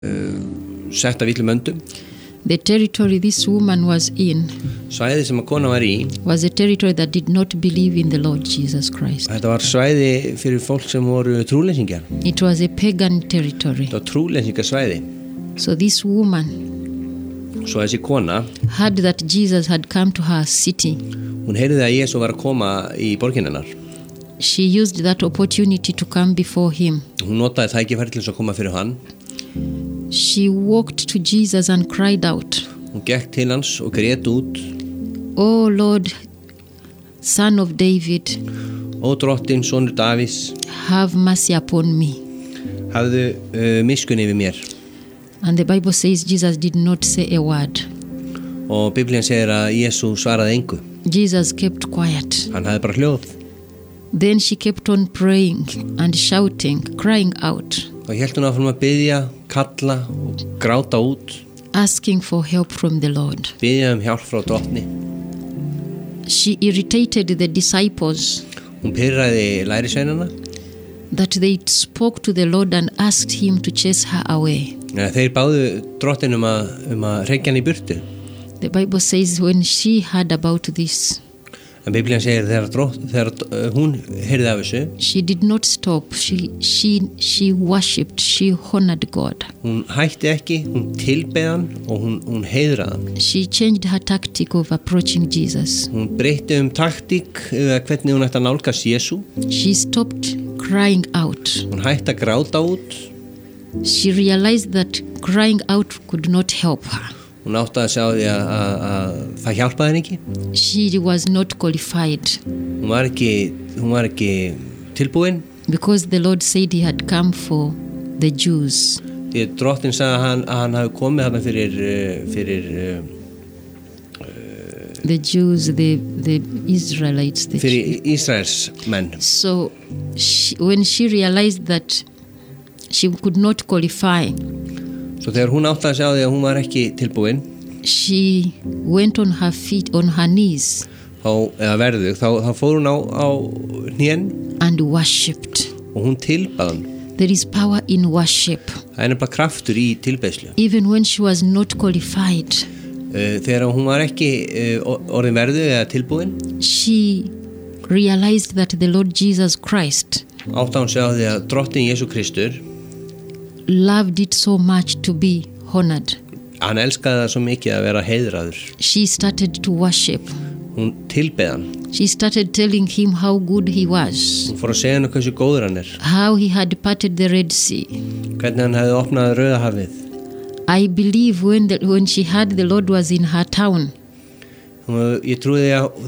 sett af illum öndum. The territory this woman was in Svæði sem að kona var í, was a territory that did not believe in the Lord Jesus Christ. þetta var svæði fyrir fólk sem voru trúleysingjar. It was a pagan territory. Þetta var trúleysingasvæði. So this woman Svo þessi kona, heard that Jesus had come to her city. hún heyrði að Jesú var að koma í borgina hennar. She used that opportunity to come before him. Hún notaði tækifæri til þess að koma fyrir hann. She walked to Jesus and cried out, Hún gekk til hans og grét út: "Oh Lord, Son of David, Ó drottinn, sonur Davís, have mercy upon me." hafðu miskunn yfir mér. And the Bible says Jesus did not say a word. Og Biblían segir að Jesú svaraði engu. Jesus kept quiet. Hann hafði bara hljóð. Then she kept on praying and shouting, crying out, Og hélt hún áfram að biðja, kalla og gráta út, asking for help from the Lord. biðja hjálp frá drottni. She irritated the disciples Hún pirraði lærisveinana. that they spoke to the Lord and asked him to chase her away. Þeir báðu drottin að hreykja hann í burtu. The Bible says when she heard about this, En Biblían segir þegar hún heyrði af þessu, she did not stop. She worshipped, she honored God. hún hætti ekki, hún tilbeið hann og hún heiðraði hann. She changed her tactic of approaching Jesus. Hún breytti taktík hvernig hún ætti að nálgast Jesú. She stopped crying out. Hún hætti að gráta út. She realized that crying out could not help her. Hún átti að sjá því að það hjálpaði henni ekki. She was not qualified Hún var ekki tilbúin. because the Lord said he had come for the Jews. Því drottinn sagði að hann hafi komið þarna fyrir The Jews, the Israelites. fyrir Ísraels menn. So when she realized that she could not qualify, Svo þegar hún átti að sjá því að hún var ekki tilbúin, she went on her feet, on her knees, þá fór hún á hnén and worshipped. og hún tilbað hann. There is power in worship. Það nefnilega kraftur í tilbeiðslu. Even when she was not qualified, Þegar hún var ekki orðin verðug eða tilbúin, she realized that the Lord Jesus Christ átti hún sjá því að drottinn Jesú Kristur, loved it so much to be honored. hann elskaði það svo mikið að vera heiðraður. She started to worship. Hún tilbeið hann. She started telling him how good he was, Hún fór að segja hann hversu góður hann how he had parted the Red Sea. hvernig hann hefði opnað Rauðahafið. I believe when she heard the Lord was in her town, Ég trúði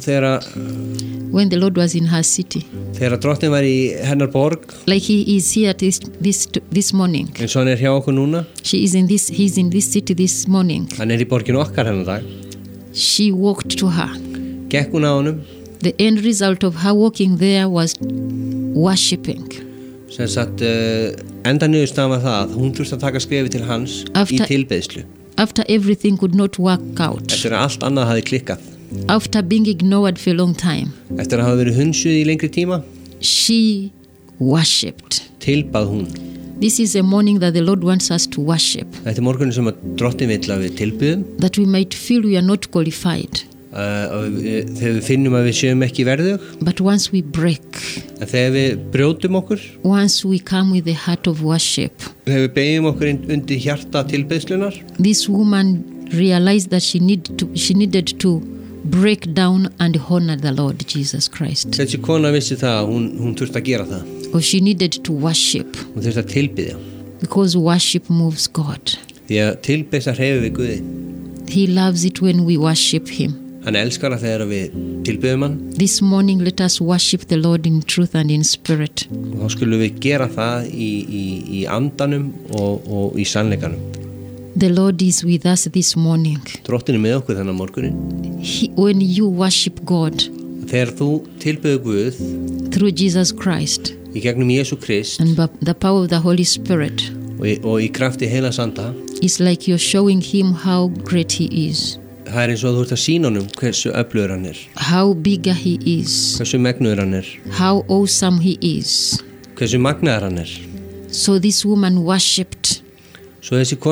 að when the Lord was in her city, þegar drottinn var í hennar borg, like he is here this morning. eins og hann hjá okkur núna, He's in this city this morning. hann í borginu okkar hennar dag, She walked to her. gekk hún á honum, The end result of her walking there was worshipping. sem sagt enda niðurstaðan var það að hún þurfti að taka skrefi til hans í tilbeiðslu. After everything could not work out, Eftir að allt annað hafi klikkað, after being ignored for a long time, eftir að hafa verið hunsuð í lengri tíma, she worshipped. tilbað hún. This is a morning that the Lord wants us to worship, Þetta morgunin sem að drottinn vill að við tilbyðum, that we might feel we are not qualified. þegar við finnum að við séum ekki verðug, But once we break, en þegar við brjótum okkur, once we come with the heart of worship, þegar við beigjum okkur undir hjarta tilbeiðslunar, this woman realized that she needed to break down and honor the Lord Jesus Christ. þessi kona vissi það að hún þurfti að gera það. Or she needed to worship, Hún þurfti að tilbyðja, because worship moves God. því að tilbeiðsa hreyfir við Guði. He loves it when we worship him. Hann elskar það þegar við tilbyðum hann, This morning let us worship the Lord in truth and in spirit. og þá skulum við gera það í andanum og í sannleikanum. The Lord is with us this morning. Drottinn með okkur þennan morgunin. When you worship God Þegar þú tilbyður Guð through Jesus Christ í gegnum Jesú Krist and by the power of the Holy Spirit, og í krafti heilags anda, it's like you're showing him how great he is, það eins og þú ert að sýna honum hversu öflugur hann how bigger he is, hversu megnuður hann how awesome he is. hversu magnaður hann So this woman worshipped. Svo þessi